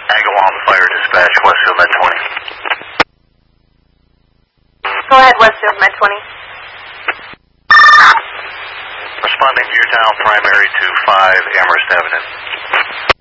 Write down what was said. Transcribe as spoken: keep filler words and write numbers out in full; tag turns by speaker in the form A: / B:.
A: Agawam Fire Dispatch, Westfield Med twenty.
B: Go ahead, Westfield Med twenty.
A: Responding to your town primary to five Amherst Avenue.